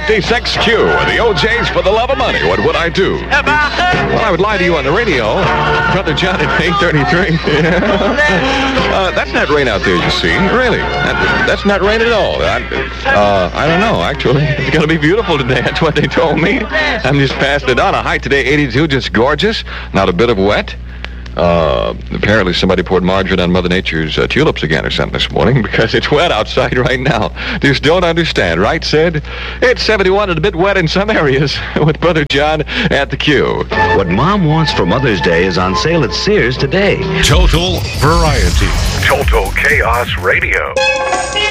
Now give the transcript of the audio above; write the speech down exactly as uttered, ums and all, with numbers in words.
fifty-six Q. The O Js for the love of money. What would I do? Well, I would lie to you on the radio. Brother John at eight thirty-three. uh, that's not rain out there, you see. Really. That, that's not rain at all. I, uh, I don't know, actually. It's going to be beautiful today. That's what they told me. I'm just passing it on. A high today, eighty-two, just gorgeous. Not a bit of wet. Uh, apparently somebody poured margarine on Mother Nature's uh, tulips again or something this morning because it's wet outside right now. Just don't understand, right, Sid? It's seventy-one and a bit wet in some areas with Brother John at the Q. What Mom wants for Mother's Day is on sale at Sears today. Total variety. Total Chaos Radio.